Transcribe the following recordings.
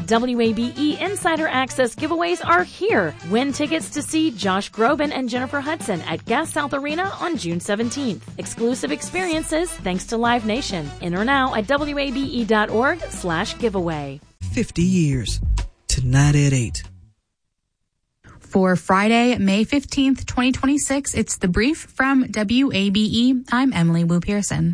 WABE Insider Access giveaways are here. Win tickets to see Josh Groban and Jennifer Hudson at Gas South Arena on June 17th. Exclusive experiences thanks to Live Nation. Enter now at wabe.org/giveaway. 50 years. Tonight at 8. For Friday, May 15th, 2026, it's The Brief from WABE. I'm Emily Wu Pearson.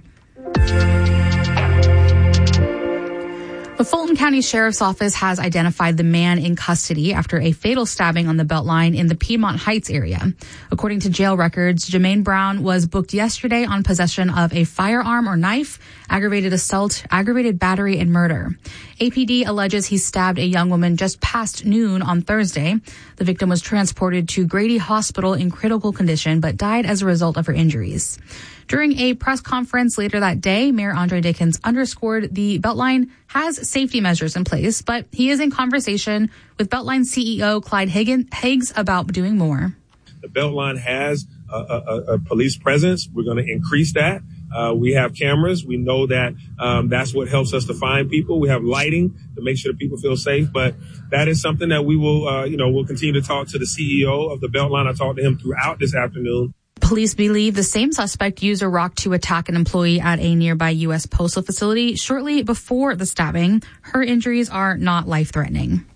The Fulton County Sheriff's Office has identified the man in custody after a fatal stabbing on the Beltline in the Piedmont Heights area. According to jail records, Jermaine Brown was booked yesterday on possession of a firearm or knife, aggravated assault, aggravated battery, and murder. APD alleges he stabbed a young woman just past noon on Thursday. The victim was transported to Grady Hospital in critical condition, but died as a result of her injuries. During a press conference later that day, Mayor Andre Dickens underscored the Beltline has safety measures in place, but he is in conversation with Beltline CEO Clyde Higgs about doing more. The Beltline has a police presence. We're going to increase that. We have cameras. We know that that's what helps us to find people. We have lighting to make sure that people feel safe. But that is something that we will, we'll continue to talk to the CEO of the Beltline. I talked to him throughout this afternoon. Police believe the same suspect used a rock to attack an employee at a nearby U.S. postal facility shortly before the stabbing. Her injuries are not life-threatening.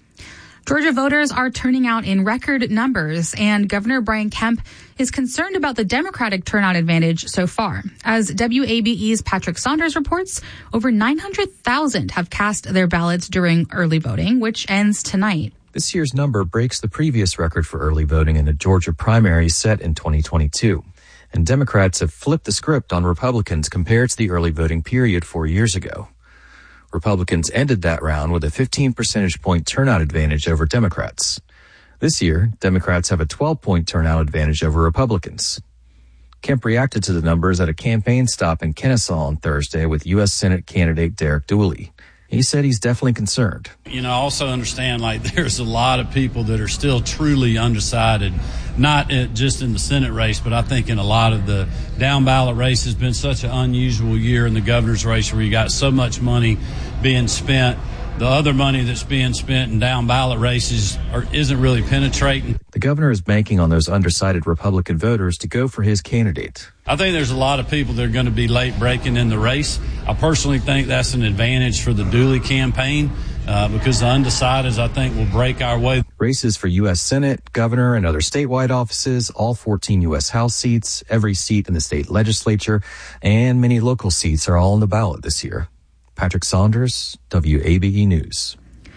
Georgia voters are turning out in record numbers, and Governor Brian Kemp is concerned about the Democratic turnout advantage so far. As WABE's Patrick Saunders reports, over 900,000 have cast their ballots during early voting, which ends tonight. This year's number breaks the previous record for early voting in a Georgia primary set in 2022. And Democrats have flipped the script on Republicans compared to the early voting period 4 years ago. Republicans ended that round with a 15 percentage point turnout advantage over Democrats. This year, Democrats have a 12-point turnout advantage over Republicans. Kemp reacted to the numbers at a campaign stop in Kennesaw on Thursday with U.S. Senate candidate Derek Dooley. He said he's definitely concerned. I also understand there's a lot of people that are still truly undecided, not just in the Senate race, but I think in a lot of the down ballot race. Has been such an unusual year in the governor's race where you got so much money being spent. The other money that's being spent in down ballot races isn't really penetrating. The governor is banking on those undecided Republican voters to go for his candidate. I think there's a lot of people that are going to be late breaking in the race. I personally think that's an advantage for the Dooley campaign because the undecideds, I think, will break our way. Races for U.S. Senate, governor, and other statewide offices, all 14 U.S. House seats, every seat in the state legislature, and many local seats are all on the ballot this year. Patrick Saunders, WABE News.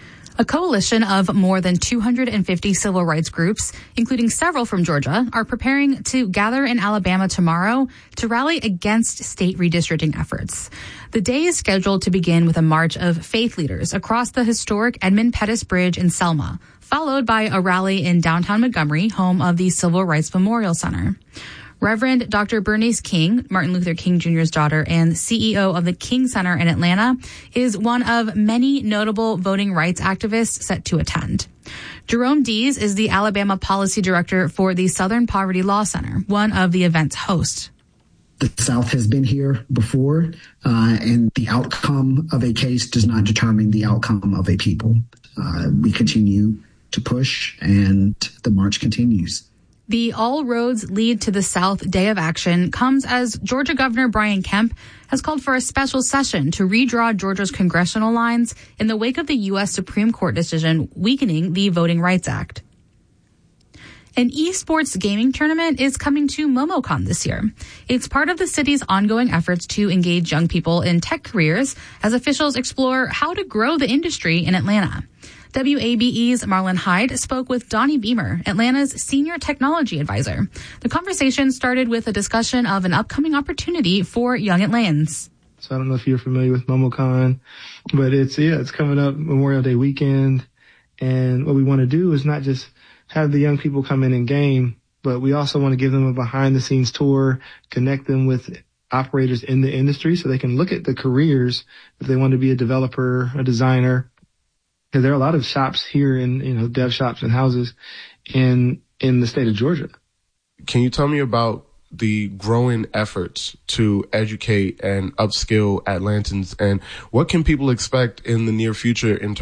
A coalition of more than 250 civil rights groups, including several from Georgia, are preparing to gather in Alabama tomorrow to rally against state redistricting efforts. The day is scheduled to begin with a march of faith leaders across the historic Edmund Pettus Bridge in Selma, followed by a rally in downtown Montgomery, home of the Civil Rights Memorial Center. Reverend Dr. Bernice King, Martin Luther King Jr.'s daughter and CEO of the King Center in Atlanta, is one of many notable voting rights activists set to attend. Jerome Dees is the Alabama Policy Director for the Southern Poverty Law Center, one of the event's hosts. The South has been here before, and the outcome of a case does not determine the outcome of a people. We continue to push, and the march continues. The All Roads Lead to the South Day of Action comes as Georgia Governor Brian Kemp has called for a special session to redraw Georgia's congressional lines in the wake of the U.S. Supreme Court decision weakening the Voting Rights Act. An esports gaming tournament is coming to MomoCon this year. It's part of the city's ongoing efforts to engage young people in tech careers as officials explore how to grow the industry in Atlanta. WABE's Marlon Hyde spoke with Donnie Beamer, Atlanta's senior technology advisor. The conversation started with a discussion of an upcoming opportunity for young Atlantans. So I don't know if you're familiar with MomoCon, but it's coming up Memorial Day weekend. And what we want to do is not just have the young people come in and game, but we also want to give them a behind the scenes tour, connect them with operators in the industry so they can look at the careers if they want to be a developer, a designer. Because there are a lot of shops here in, dev shops and houses in the state of Georgia. Can you tell me about the growing efforts to educate and upskill Atlantans, and what can people expect in the near future in terms